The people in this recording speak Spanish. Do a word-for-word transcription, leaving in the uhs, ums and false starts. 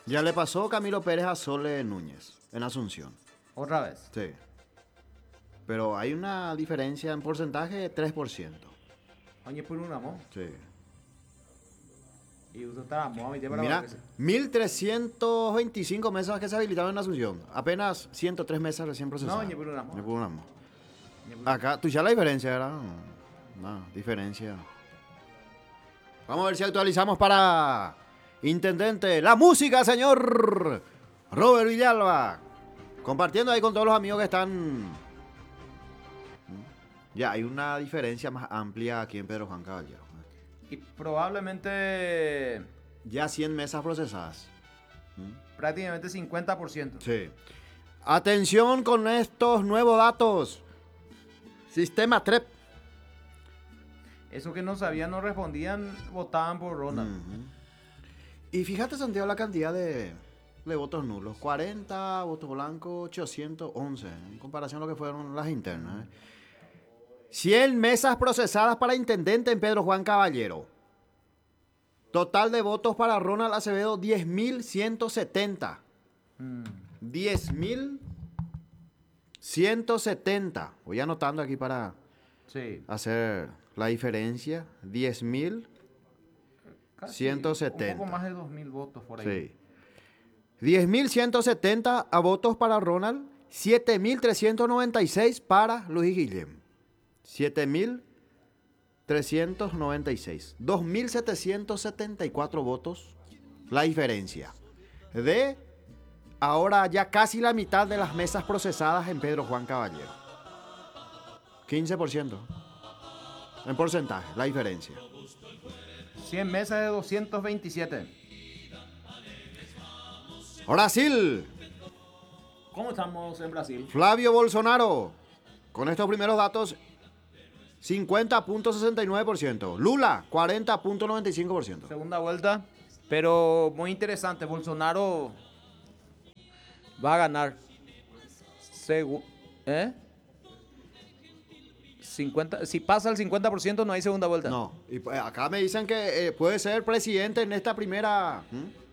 Ya le pasó Camilo Pérez a Sole Núñez en Asunción. Otra vez. Sí. Pero hay una diferencia en porcentaje de tres por ciento. Oye, por un amor. Sí. Y usted está amor, mi para Mira, mil trescientos veinticinco mesas que se habilitaron en Asunción. Apenas ciento tres mesas recién procesadas. No, ni por un amor. Ni por un amor. Ni por un- Acá, tú ya la diferencia era. No, diferencia. Vamos a ver si actualizamos para Intendente. La música, señor Robert Villalba. Compartiendo ahí con todos los amigos que están. Ya, hay una diferencia más amplia aquí en Pedro Juan Caballero. Y probablemente Ya cien mesas procesadas. prácticamente cincuenta por ciento. Sí. Atención con estos nuevos datos. Sistema T R E P. Esos que no sabían, no respondían, votaban por Ronald. Ujú. Y fíjate, Santiago, la cantidad de, de votos nulos. cuarenta, votos blancos, ochocientos once. En comparación a lo que fueron las internas. ¿eh? cien mesas procesadas para intendente en Pedro Juan Caballero. Total de votos para Ronald Acevedo, diez mil ciento setenta. Mm. diez mil ciento setenta. Voy anotando aquí para Sí. hacer la diferencia. diez mil Casi ciento setenta. Un poco más de dos mil votos por ahí. Sí. diez mil ciento setenta a votos para Ronald, siete mil trescientos noventa y seis para Luis Guillem. siete mil trescientos noventa y seis. dos mil setecientos setenta y cuatro votos la diferencia. De ahora ya casi la mitad de las mesas procesadas en Pedro Juan Caballero. quince por ciento. En porcentaje, la diferencia. cien mesas de doscientos veintisiete. Brasil. ¿Cómo estamos en Brasil? Flavio Bolsonaro. Con estos primeros datos, cincuenta punto sesenta y nueve por ciento. Lula, cuarenta punto noventa y cinco por ciento. Segunda vuelta. Pero muy interesante. Bolsonaro va a ganar. Segu- ¿Eh? cincuenta, si pasa el cincuenta por ciento no hay segunda vuelta. No, y pues acá me dicen que eh, puede ser presidente en esta primera. ¿Mm?